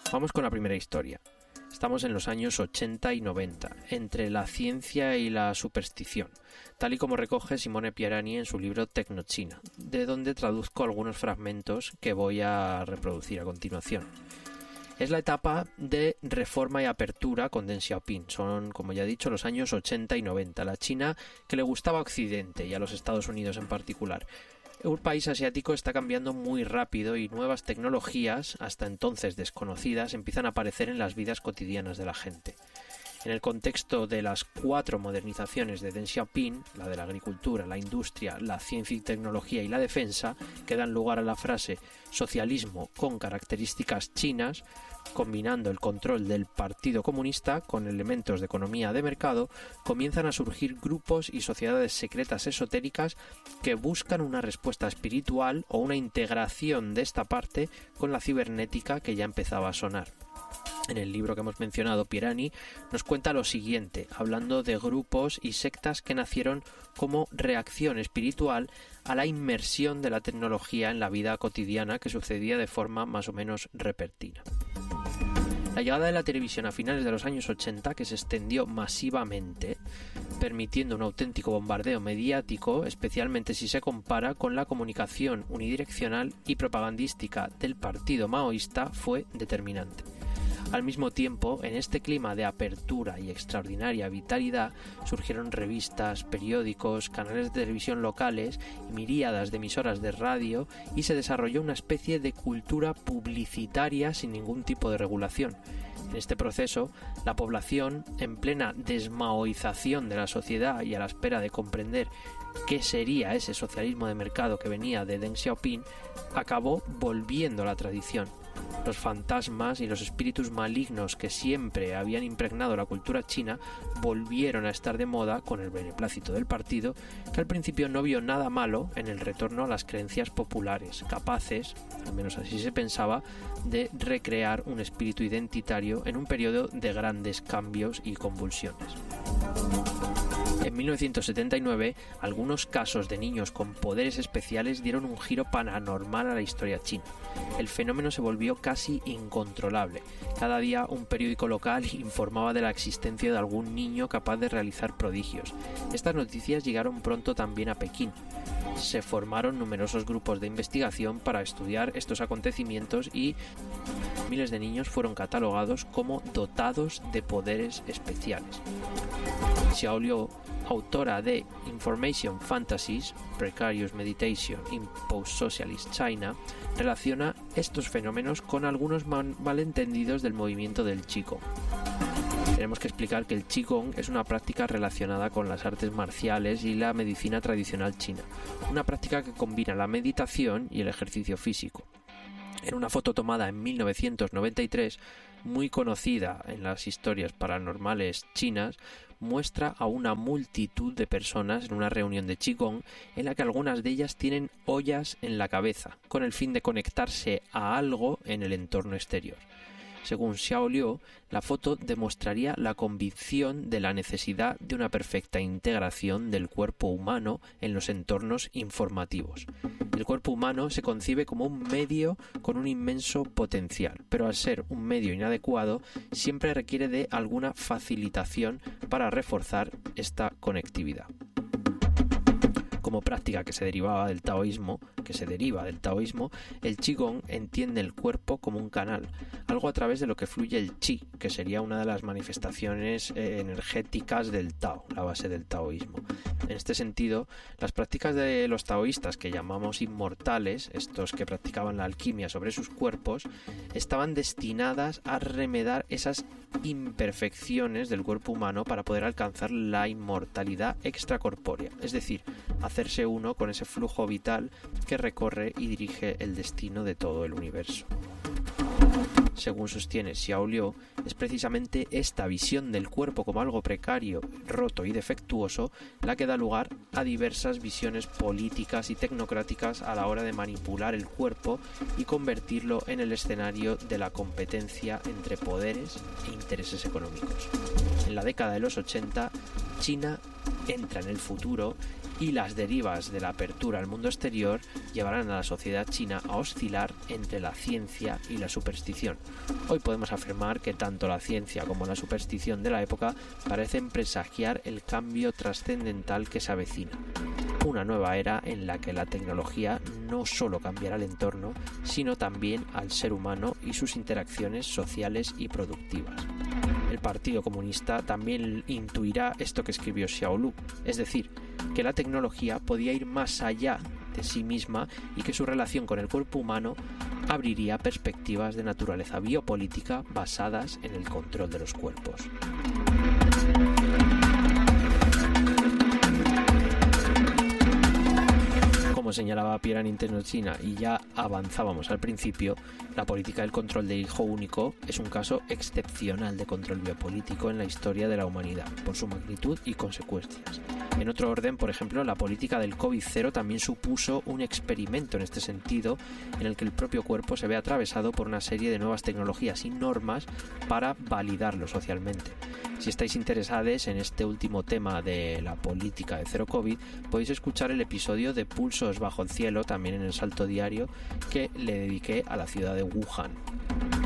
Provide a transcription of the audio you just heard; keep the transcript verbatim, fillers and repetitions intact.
Vamos con la primera historia. Estamos en los años ochenta y noventa, entre la ciencia y la superstición, tal y como recoge Simone Pierani en su libro Tecnochina, de donde traduzco algunos fragmentos que voy a reproducir a continuación. Es la etapa de reforma y apertura con Deng Xiaoping. Son, como ya he dicho, los años ochenta y noventa. La China que le gustaba a Occidente y a los Estados Unidos en particular. Un país asiático está cambiando muy rápido y nuevas tecnologías, hasta entonces desconocidas, empiezan a aparecer en las vidas cotidianas de la gente. En el contexto de las cuatro modernizaciones de Deng Xiaoping, la de la agricultura, la industria, la ciencia y tecnología y la defensa, que dan lugar a la frase socialismo con características chinas, combinando el control del Partido Comunista con elementos de economía de mercado, comienzan a surgir grupos y sociedades secretas esotéricas que buscan una respuesta espiritual o una integración de esta parte con la cibernética que ya empezaba a sonar. En el libro que hemos mencionado, Pierani nos cuenta lo siguiente, hablando de grupos y sectas que nacieron como reacción espiritual a la inmersión de la tecnología en la vida cotidiana que sucedía de forma más o menos repentina. La llegada de la televisión a finales de los años ochenta, que se extendió masivamente, permitiendo un auténtico bombardeo mediático, especialmente si se compara con la comunicación unidireccional y propagandística del partido maoísta, fue determinante. Al mismo tiempo, en este clima de apertura y extraordinaria vitalidad, surgieron revistas, periódicos, canales de televisión locales y miríadas de emisoras de radio y se desarrolló una especie de cultura publicitaria sin ningún tipo de regulación. En este proceso, la población, en plena desmaoización de la sociedad y a la espera de comprender qué sería ese socialismo de mercado que venía de Deng Xiaoping, acabó volviendo a la tradición. Los fantasmas y los espíritus malignos que siempre habían impregnado la cultura china volvieron a estar de moda con el beneplácito del partido, que al principio no vio nada malo en el retorno a las creencias populares, capaces, al menos así se pensaba, de recrear un espíritu identitario en un periodo de grandes cambios y convulsiones. En mil novecientos setenta y nueve, algunos casos de niños con poderes especiales dieron un giro paranormal a la historia china. El fenómeno se volvió casi incontrolable. Cada día un periódico local informaba de la existencia de algún niño capaz de realizar prodigios. Estas noticias llegaron pronto también a Pekín. Se formaron numerosos grupos de investigación para estudiar estos acontecimientos y miles de niños fueron catalogados como dotados de poderes especiales. Xiao Liu, autora de Information Fantasies, Precarious Meditation in Post-Socialist China, relaciona estos fenómenos con algunos mal- malentendidos del movimiento del Qigong. Tenemos que explicar que el Qigong es una práctica relacionada con las artes marciales y la medicina tradicional china, una práctica que combina la meditación y el ejercicio físico. En una foto tomada en mil novecientos noventa y tres, muy conocida en las historias paranormales chinas, muestra a una multitud de personas en una reunión de Qigong en la que algunas de ellas tienen ollas en la cabeza, con el fin de conectarse a algo en el entorno exterior. Según Xiao Liu, la foto demostraría la convicción de la necesidad de una perfecta integración del cuerpo humano en los entornos informativos. El cuerpo humano se concibe como un medio con un inmenso potencial, pero al ser un medio inadecuado, siempre requiere de alguna facilitación para reforzar esta conectividad. Como práctica que se derivaba del taoísmo, que se deriva del taoísmo, el Qigong entiende el cuerpo como un canal, algo a través de lo que fluye el Qi, que sería una de las manifestaciones eh, energéticas del Tao, la base del taoísmo. En este sentido, las prácticas de los taoístas que llamamos inmortales, estos que practicaban la alquimia sobre sus cuerpos, estaban destinadas a remedar esas imperfecciones del cuerpo humano para poder alcanzar la inmortalidad extracorpórea, es decir, hacerse uno con ese flujo vital que recorre y dirige el destino de todo el universo. Según sostiene Xiao Liu, es precisamente esta visión del cuerpo como algo precario, roto y defectuoso la que da lugar a diversas visiones políticas y tecnocráticas a la hora de manipular el cuerpo y convertirlo en el escenario de la competencia entre poderes e intereses económicos. En la década de los ochenta, China entra en el futuro y las derivas de la apertura al mundo exterior llevarán a la sociedad china a oscilar entre la ciencia y la superstición. Hoy podemos afirmar que tanto la ciencia como la superstición de la época parecen presagiar el cambio trascendental que se avecina. Una nueva era en la que la tecnología no solo cambiará el entorno, sino también al ser humano y sus interacciones sociales y productivas. El Partido Comunista también intuirá esto que escribió Xiaolu, es decir, que la tecnología podía ir más allá de sí misma y que su relación con el cuerpo humano abriría perspectivas de naturaleza biopolítica basadas en el control de los cuerpos. Como señalaba Pierre en Tecnochina y ya avanzábamos al principio, la política del control de hijo único es un caso excepcional de control biopolítico en la historia de la humanidad, por su magnitud y consecuencias. En otro orden, por ejemplo, la política del COVID cero también supuso un experimento en este sentido, en el que el propio cuerpo se ve atravesado por una serie de nuevas tecnologías y normas para validarlo socialmente. Si estáis interesados en este último tema de la política de cero COVID, podéis escuchar el episodio de Pulsos bajo el cielo, también en el Salto Diario, que le dediqué a la ciudad de Wuhan.